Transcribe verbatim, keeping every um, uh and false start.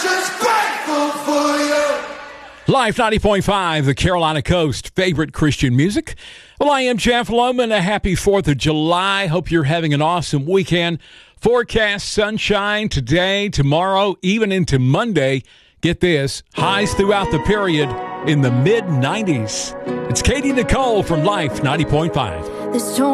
just grateful for you. Life ninety point five, the Carolina Coast, favorite Christian music. Well, I am Jeff Loman. A happy fourth of July. Hope you're having an awesome weekend. Forecast sunshine today, tomorrow, even into Monday. Get this, highs throughout the period in the mid nineties. It's Katie Nicole from Life ninety point five. This